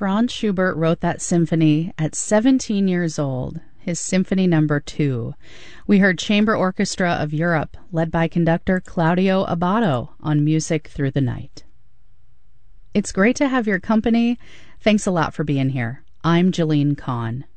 Franz Schubert wrote that symphony at 17 years old, his Symphony No. 2. We heard Chamber Orchestra of Europe, led by conductor Claudio Abbado, on Music Through the Night. It's great to have your company. Thanks a lot for being here. I'm Jeline Kahn.